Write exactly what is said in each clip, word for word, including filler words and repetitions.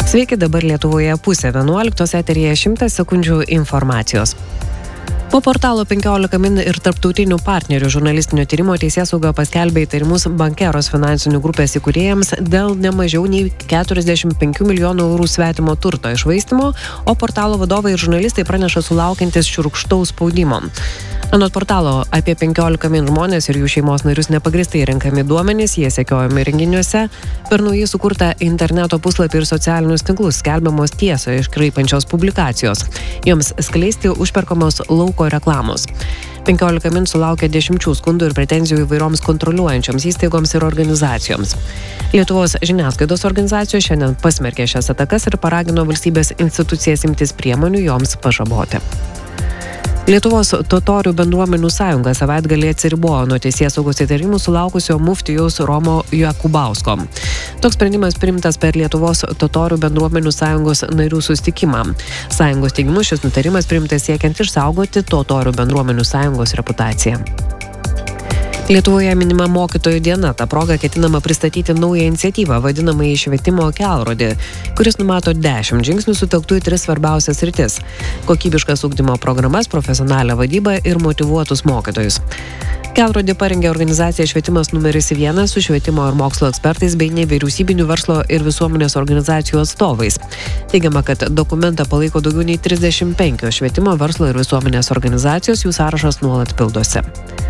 Sveiki, dabar Lietuvoje pusė vienuoliktos, eteryje šimtas sekundžių informacijos. Po portalo penkiolika min ir tarptautinių partnerių žurnalistinio tyrimo Teisėsauga paskelbė įtarimus Bankeros finansinių grupės įkūrėjams dėl nemažiau nei keturiasdešimt penkių milijonų eurų svetimo turto iššvaistymo, o portalo vadovai ir žurnalistai praneša sulaukiantis šiurkštaus spaudimo. Anot portalo, apie penkiolika min žmonės ir jų šeimos narius nepagrįstai renkami duomenys, jie sekiojami renginiuose, per naujai sukurtą interneto puslapį ir socialinius tinklus skelbiamos tiesą iškraipančios publikacijos. Joms skleisti užperkamos lauko reklamos. penkiolika min sulaukė dešimčių skundų ir pretenzijų įvairioms kontroliuojančioms įstaigoms ir organizacijoms. Lietuvos žiniasklaidos organizacijos šiandien pasmerkė šias atakas ir paragino valstybės institucijas imtis priemonių joms pažaboti. Lietuvos totorių bendruomenių sąjunga savaitgalį atsiribojo nuo teisėsaugos įtarimų sulaukusio muftijaus Romo Jakubausko. Toks sprendimas priimtas per Lietuvos totorių bendruomenių sąjungos narių susitikimą. Sąjungos teigimu šis nutarimas priimtas siekiant išsaugoti totorių bendruomenių sąjungos reputaciją. Lietuvoje minima mokytojų diena. Ta proga ketinama pristatyti naują iniciatyvą, vadinamąjį švietimo kelrodį, kuris numato dešimt žingsnių sutelktų į tris svarbiausias sritis – kokybiškas ugdymo programas, profesionalią vadybą ir motyvuotus mokytojus. Kelrodį parengė organizacija Švietimas numeris vienas su švietimo ir mokslo ekspertais bei nevyriausybinių verslo ir visuomenės organizacijų atstovais. Teigiama, kad dokumentą palaiko daugiau nei trisdešimt penkios švietimo, verslo ir visuomenės organizacijos, jų sąrašas nuolat pildosi.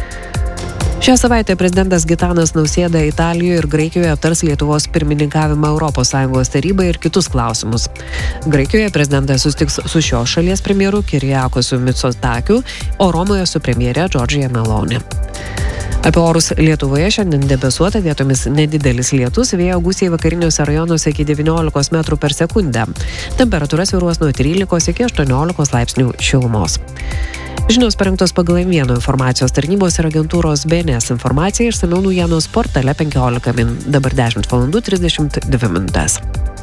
Šią savaitę prezidentas Gitanas Nausėda Italijoje ir Graikijoje aptars Lietuvos pirmininkavimą Europos Sąjungos tarybai ir kitus klausimus. Graikijoje prezidentas susitiks su šios šalies premjeru Kyriakosu Mitsotakiu, o Romoje su premjere Giorgia Meloni. Apie orus Lietuvoje šiandien debesuota, vietomis nedidelis lietus, vėjo gūsiai vakariniuose rajonuose iki devyniolikos metrų per sekundę. Temperatūra svyruos nuo trylikos iki aštuoniolikos laipsnių šilumos. Žinios parengtos pagal M vienas informacijos tarnybos ir agentūros B N S informaciją, išsamiau naujienos portale penkiolika min. Dabar dešimt valandų trisdešimt dvi minutės.